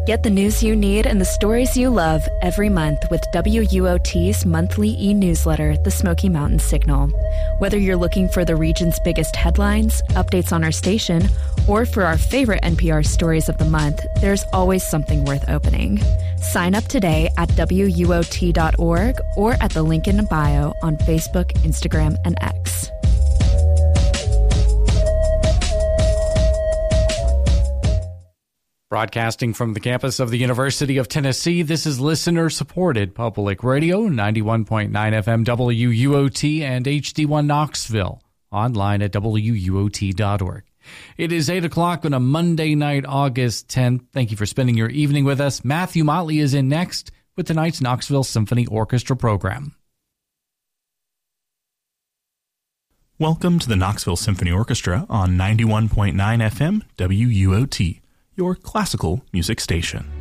Get the news you need and the stories you love every month with WUOT's monthly e-newsletter, The Smoky Mountain Signal. Whether you're looking for the region's biggest headlines, updates on our station, or for our favorite NPR stories of the month, there's always something worth opening. Sign up today at WUOT.org or at the link in the bio on Facebook, Instagram, and X. Broadcasting from the campus of the University of Tennessee, this is listener-supported public radio, 91.9 FM WUOT and HD1 Knoxville, online at WUOT.org. It is 8 o'clock on a Monday night, August 10th. Thank you for spending your evening with us. Matthew Motley is in next with tonight's Knoxville Symphony Orchestra program. Welcome to the Knoxville Symphony Orchestra on 91.9 FM WUOT. Your classical music station.